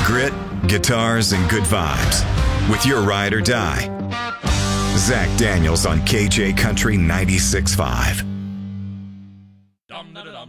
Grit, guitars, and good vibes with your ride or die. Zach Daniels on KJ Country 96.5.